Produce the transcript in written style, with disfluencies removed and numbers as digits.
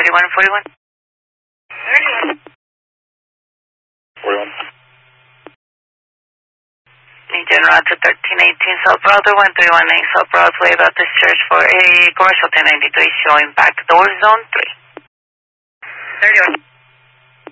3141. 41. General to 1318 South Broadway, 1318 South Broadway, Baptist Church for a commercial 1093 showing back door zone 3. 31.